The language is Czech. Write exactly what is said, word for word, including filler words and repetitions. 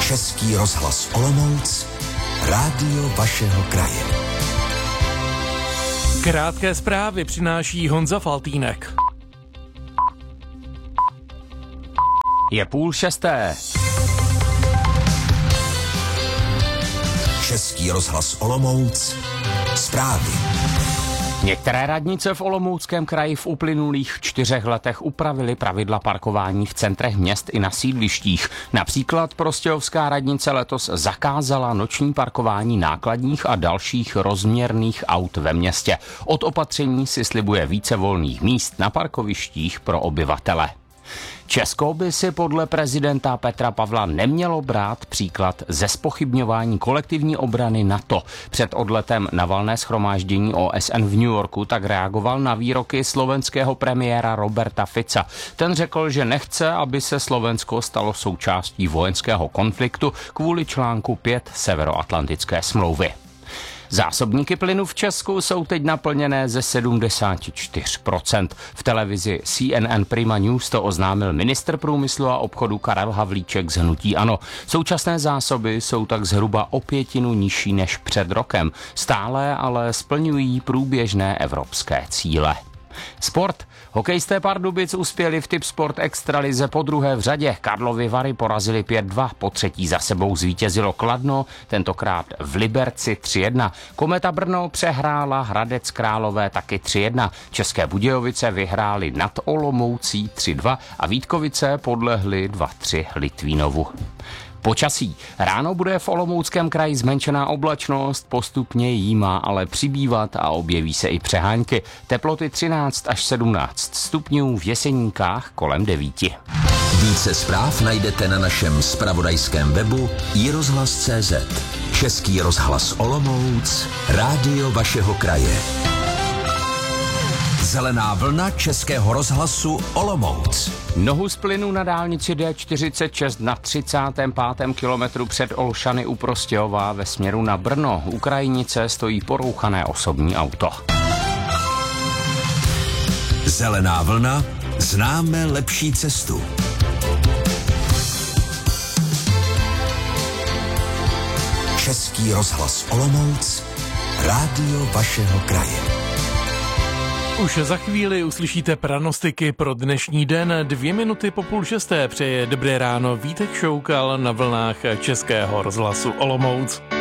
Český rozhlas Olomouc, rádio vašeho kraje. Krátké zprávy přináší Honza Faltýnek. Je půl šesté. Český rozhlas Olomouc, zprávy. Některé radnice v Olomouckém kraji v uplynulých čtyřech letech upravily pravidla parkování v centrech měst i na sídlištích. Například Prostějovská radnice letos zakázala noční parkování nákladních a dalších rozměrných aut ve městě. Od opatření si slibuje více volných míst na parkovištích pro obyvatele. Česko by si podle prezidenta Petra Pavla nemělo brát příklad ze zpochybňování kolektivní obrany NATO. Před odletem na valné shromáždění O S N v New Yorku tak reagoval na výroky slovenského premiéra Roberta Fica. Ten řekl, že nechce, aby se Slovensko stalo součástí vojenského konfliktu kvůli článku pět Severoatlantické smlouvy. Zásobníky plynu v Česku jsou teď naplněné ze sedmdesát čtyři procent. V televizi C N N Prima News to oznámil ministr průmyslu a obchodu Karel Havlíček z hnutí ANO. Současné zásoby jsou tak zhruba o pětinu nižší než před rokem. Stále ale splňují průběžné evropské cíle. Sport. Hokejisté Pardubic uspěli v Tipsport extralize po druhé v řadě. Karlovy Vary porazili pět dva, po třetí za sebou zvítězilo Kladno, tentokrát v Liberci tři jedna. Kometa Brno přehrála Hradec Králové taky tři jedna. České Budějovice vyhrály nad Olomoucí tři dva a Vítkovice podlehly dva tři Litvínovu. Počasí. Ráno bude v Olomouckém kraji zmenšená oblačnost, postupně jí má ale přibývat a objeví se i přehánky. Teploty třináct až sedmnáct stupňů, v Jeseníkách kolem devíti. Více zpráv najdete na našem zpravodajském webu i rozhlas tečka cé zet. Český rozhlas Olomouc, rádio vašeho kraje. Zelená vlna Českého rozhlasu Olomouc. Nohu z plynu na dálnici D čtyřicet šest na třicátém pátém kilometru před Olšany u Prostějova ve směru na Brno. U krajnice stojí porouchané osobní auto. Zelená vlna, známe lepší cestu. Český rozhlas Olomouc, rádio vašeho kraje. Už za chvíli uslyšíte pranostiky pro dnešní den. Dvě minuty po půl šesté přeje dobré ráno Vítek Šoukal na vlnách Českého rozhlasu Olomouc.